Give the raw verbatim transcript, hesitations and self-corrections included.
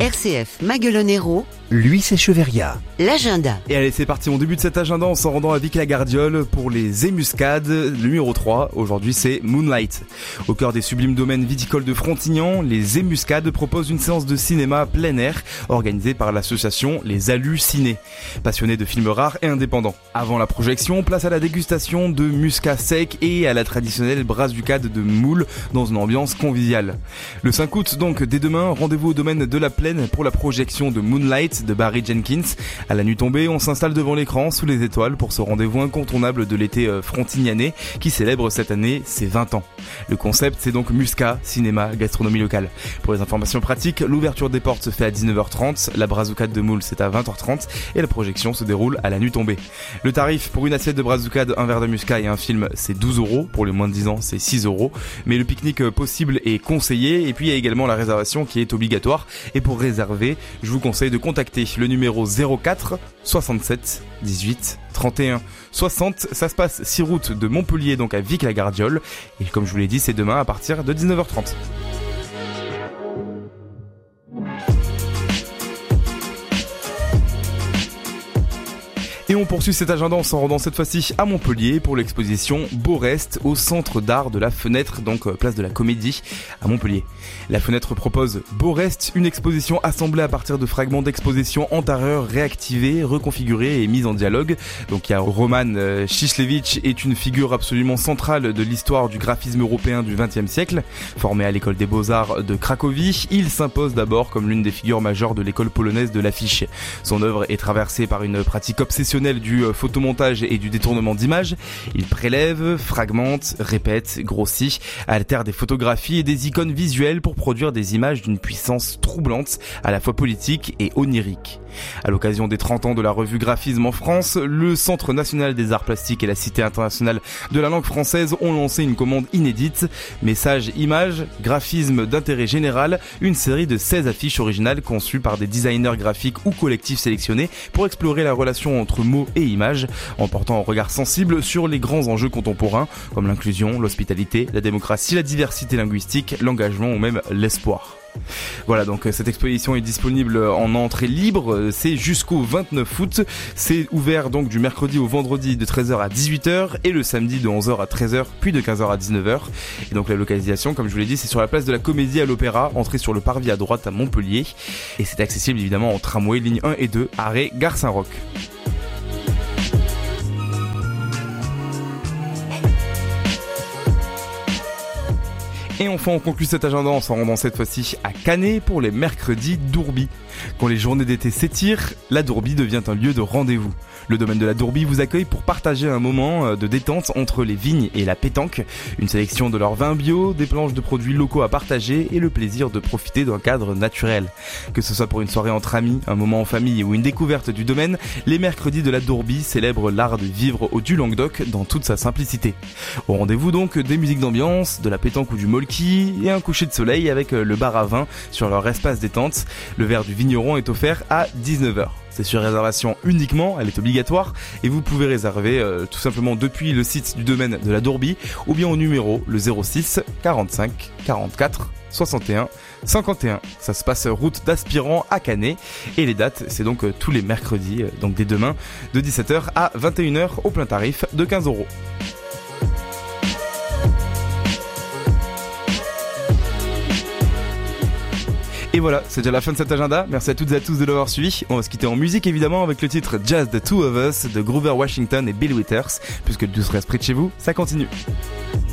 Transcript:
R C F Maguelone-Hérault, lui c'est Cheveria. L'agenda. Et allez, c'est parti, on débute cet agenda en s'en rendant à Vic-la-Gardiole pour les émuscades. Le numéro trois, aujourd'hui c'est Moonlight. Au cœur des sublimes domaines viticoles de Frontignan, les émuscades proposent une séance de cinéma plein air organisée par l'association Les Hallucinés, passionnés de films rares et indépendants. Avant la projection, place à la dégustation de muscat sec et à la traditionnelle brazucade de moule dans une ambiance conviviale. Le cinq août, donc dès demain, rendez-vous au domaine de la Plaine pour la projection de Moonlight de Barry Jenkins. À la nuit tombée, on s'installe devant l'écran sous les étoiles pour ce rendez-vous incontournable de l'été frontignanais qui célèbre cette année ses vingt ans. Le concept, c'est donc muscat, cinéma, gastronomie locale. Pour les informations pratiques, l'ouverture des portes se fait à dix-neuf heures trente, la brazucade de moule c'est à vingt heures trente et la projection se déroule à la nuit tombée. Le tarif pour une assiette de brazucade, un verre de muscat et un film, c'est douze euros. Pour les moins de dix ans, c'est six euros. Mais le pique-nique possible est conseillé. Et puis il y a également la réservation qui est obligatoire. Et pour réserver, je vous conseille de contacter le numéro zéro quatre soixante-sept dix-huit trente et un soixante. Ça se passe six route de Montpellier, donc à Vic-la-Gardiole. Et comme je vous l'ai dit, c'est demain à partir de dix-neuf heures trente. Et on poursuit cet agenda en s'en rendant cette fois-ci à Montpellier pour l'exposition Beaurest au Centre d'Art de la Fenêtre, donc place de la Comédie à Montpellier. La Fenêtre propose Beaurest, une exposition assemblée à partir de fragments d'exposition antérieure réactivés, reconfigurés et mis en dialogue. Donc il y a Roman Chislevich est une figure absolument centrale de l'histoire du graphisme européen du vingtième siècle. Formé à l'école des Beaux-Arts de Cracovie, il s'impose d'abord comme l'une des figures majeures de l'école polonaise de l'affiche. Son œuvre est traversée par une pratique obsessionnelle du photomontage et du détournement d'images. Il prélève, fragmente, répète, grossit, altère des photographies et des icônes visuelles pour produire des images d'une puissance troublante, à la fois politique et onirique. À l'occasion des trente ans de la revue Graphisme en France, le Centre national des arts plastiques et la Cité internationale de la langue française ont lancé une commande inédite. Message, images, graphisme d'intérêt général, une série de seize affiches originales conçues par des designers graphiques ou collectifs sélectionnés pour explorer la relation entre mots et images, en portant un regard sensible sur les grands enjeux contemporains comme l'inclusion, l'hospitalité, la démocratie, la diversité linguistique, l'engagement ou même l'espoir. Voilà, donc cette exposition est disponible en entrée libre, c'est jusqu'au vingt-neuf août, c'est ouvert donc du mercredi au vendredi de treize heures à dix-huit heures et le samedi de onze heures à treize heures puis de quinze heures à dix-neuf heures. Et donc la localisation, comme je vous l'ai dit, c'est sur la place de la Comédie à l'Opéra, entrée sur le parvis à droite à Montpellier, et c'est accessible évidemment en tramway ligne un et deux, arrêt Gare Saint-Roch. Et enfin, on conclut cet agenda en s'en rendant cette fois-ci à Canet pour les mercredis Dourbis. Quand les journées d'été s'étirent, la Dourbie devient un lieu de rendez-vous. Le domaine de la Dourbie vous accueille pour partager un moment de détente entre les vignes et la pétanque, une sélection de leurs vins bio, des planches de produits locaux à partager et le plaisir de profiter d'un cadre naturel. Que ce soit pour une soirée entre amis, un moment en famille ou une découverte du domaine, les mercredis de la Dourbie célèbrent l'art de vivre au du Languedoc dans toute sa simplicité. Au rendez-vous donc des musiques d'ambiance, de la pétanque ou du molki et un coucher de soleil avec le bar à vin sur leur espace détente. Le verre du vigneron est offert à dix-neuf heures. C'est sur réservation uniquement, elle est obligatoire et vous pouvez réserver euh, tout simplement depuis le site du domaine de la Dourbie ou bien au numéro le zéro six quarante-cinq quarante-quatre soixante et un cinquante et un. Ça se passe route d'Aspirant à Canet et les dates c'est donc euh, tous les mercredis, euh, donc dès demain de dix-sept heures à vingt et une heures au plein tarif de quinze euros. Et voilà, c'est déjà la fin de cet agenda. Merci à toutes et à tous de l'avoir suivi. On va se quitter en musique évidemment avec le titre Just the Two of Us de Grover Washington et Bill Withers, puisque le douce reste près de chez vous, ça continue.